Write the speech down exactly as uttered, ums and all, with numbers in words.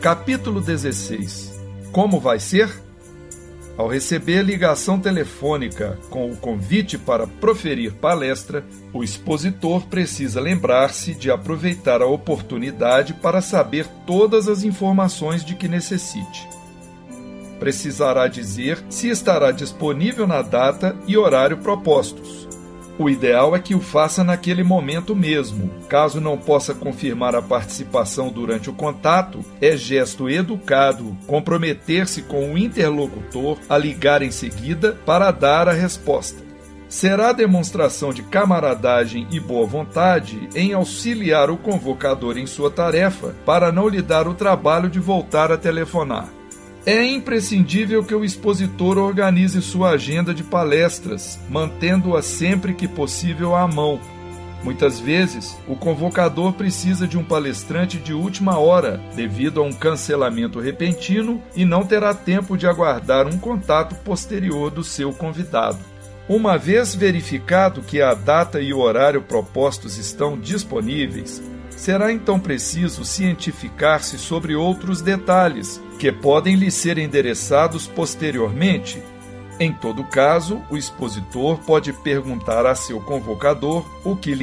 Capítulo dezesseis. Como vai ser? Ao receber ligação telefônica com o convite para proferir palestra, o expositor precisa lembrar-se de aproveitar a oportunidade para saber todas as informações de que necessite. Precisará dizer se estará disponível na data e horário propostos. O ideal é que o faça naquele momento mesmo. Caso não possa confirmar a participação durante o contato, é gesto educado comprometer-se com o interlocutor a ligar em seguida para dar a resposta. Será demonstração de camaradagem e boa vontade em auxiliar o convocador em sua tarefa para não lhe dar o trabalho de voltar a telefonar. É imprescindível que o expositor organize sua agenda de palestras, mantendo-a sempre que possível à mão. Muitas vezes, o convocador precisa de um palestrante de última hora, devido a um cancelamento repentino, e não terá tempo de aguardar um contato posterior do seu convidado. Uma vez verificado que a data e o horário propostos estão disponíveis, será então preciso cientificar-se sobre outros detalhes, que podem lhe ser endereçados posteriormente. Em todo caso, o expositor pode perguntar a seu convocador o que lhe